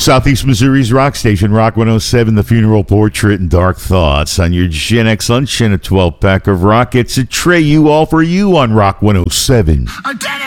Southeast Missouri's rock station, Rock 107, the funeral portrait and dark thoughts on your Gen X lunch and a 12-pack of rock. It's a tray you all for you on Rock 107.